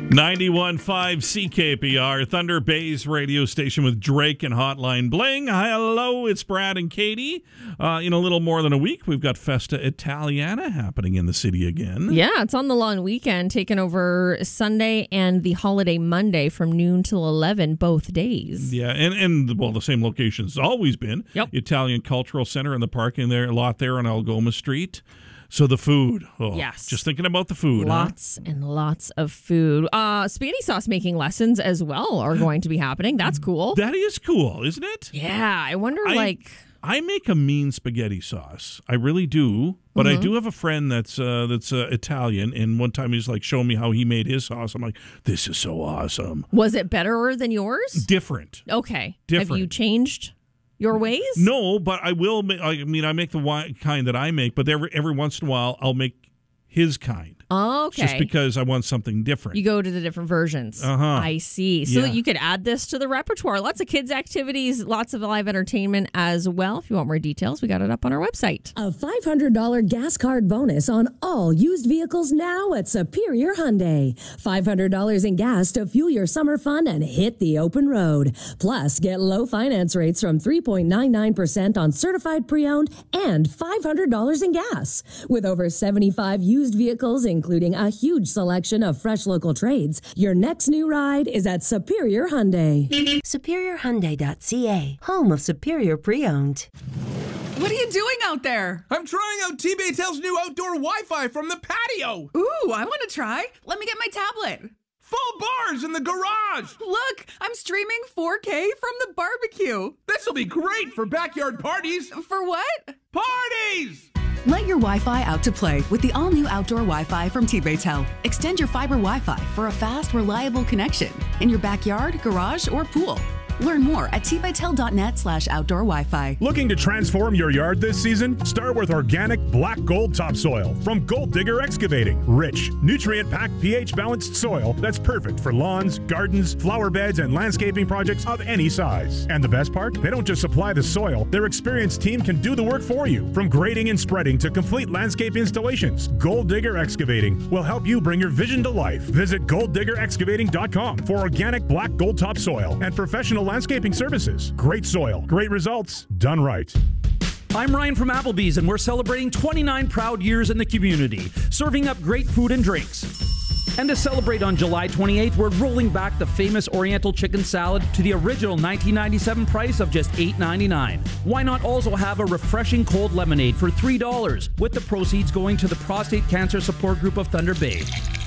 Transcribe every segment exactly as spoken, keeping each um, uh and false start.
ninety-one point five C K P R, Thunder Bay's radio station with Drake and Hotline Bling. Hello, it's Brad and Katie. Uh, in a little more than a week, we've got Festa Italiana happening in the city again. Yeah, it's on the long weekend, taking over Sunday and the holiday Monday from noon till eleven, both days. Yeah, and, and well, the same location it's always been. Yep. Italian Cultural Center in the parking there, a lot there on Algoma Street. So the food. Oh, yes. Just thinking about the food. Lots huh? and lots of food. Uh, spaghetti sauce making lessons as well are going to be happening. That's cool. That is cool, isn't it? Yeah, I wonder I, like... I make a mean spaghetti sauce. I really do. But mm-hmm. I do have a friend that's uh, that's uh, Italian, and one time he's like showing me how he made his sauce. I'm like, this is so awesome. Was it better than yours? Different. Okay. Different. Have you changed your ways? No, but I will. Make, I mean, I make the wi- kind that I make, but every every once in a while, I'll make his kind. Oh, okay. Just because I want something different. You go to the different versions. Uh-huh. I see. So yeah. that you could add this to the repertoire. Lots of kids' activities, lots of live entertainment as well. If you want more details, we got it up on our website. A five hundred dollars gas card bonus on all used vehicles now at Superior Hyundai. five hundred dollars in gas to fuel your summer fun and hit the open road. Plus, get low finance rates from three point nine nine percent on certified pre-owned and five hundred dollars in gas. With over seventy-five used vehicles, including a huge selection of fresh local trades, your next new ride is at Superior Hyundai. Superior Hyundai dot C A, home of Superior Pre-Owned. What are you doing out there? I'm trying out T-Baytel's new outdoor Wi-Fi from the patio. Ooh, I want to try. Let me get my tablet. Full bars in the garage. Look, I'm streaming four K from the barbecue. This'll be great for backyard parties. For what? Parties! Let your Wi-Fi out to play with the all-new outdoor Wi-Fi from T-Baytel. Extend your fiber Wi-Fi for a fast, reliable connection in your backyard, garage, or pool. Learn more at tbaytel.net slash outdoor Wi-Fi. Looking to transform your yard this season? Start with organic black gold topsoil from Gold Digger Excavating. Rich, nutrient-packed, pH-balanced soil that's perfect for lawns, gardens, flower beds, and landscaping projects of any size. And the best part? They don't just supply the soil. Their experienced team can do the work for you. From grading and spreading to complete landscape installations, Gold Digger Excavating will help you bring your vision to life. Visit gold digger excavating dot com for organic black gold topsoil and professional landscaping services. Great soil, great results, done right. I'm Ryan from Applebee's, and we're celebrating twenty-nine proud years in the community, serving up great food and drinks. And to celebrate on July twenty-eighth, we're rolling back the famous Oriental chicken salad to the original nineteen ninety-seven price of just eight ninety-nine. Why not also have a refreshing cold lemonade for three dollars, with the proceeds going to the Prostate Cancer Support Group of Thunder Bay.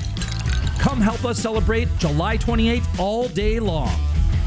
Come help us celebrate July twenty-eighth all day long.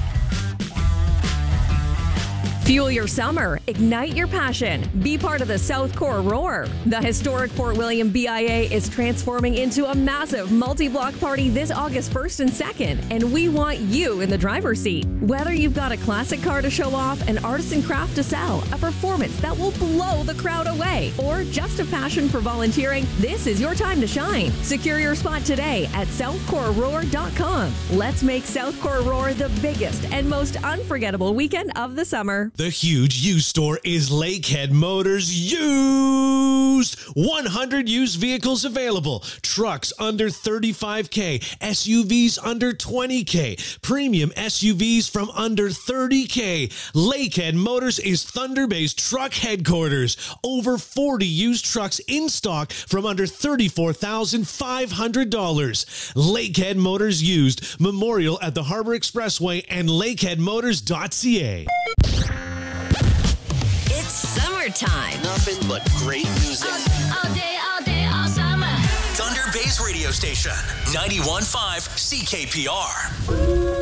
Fuel your summer. Ignite your passion. Be part of the South Core Roar. The historic Fort William B I A is transforming into a massive multi-block party this August first and second, and we want you in the driver's seat. Whether you've got a classic car to show off, an artisan craft to sell, a performance that will blow the crowd away, or just a passion for volunteering, this is your time to shine. Secure your spot today at south core roar dot com. Let's make South Core Roar the biggest and most unforgettable weekend of the summer. The huge used store is Lakehead Motors Used. one hundred used vehicles available. Trucks under thirty-five K. S U Vs under twenty K. Premium S U Vs from under thirty K. Lakehead Motors is Thunder Bay's truck headquarters. Over forty used trucks in stock from under thirty-four thousand five hundred dollars. Lakehead Motors Used. Memorial at the Harbor Expressway and lakehead motors dot c a. Summertime. Nothing but great music. All, all day, all day, all summer. Thunder Bay's radio station, ninety-one point five C K P R.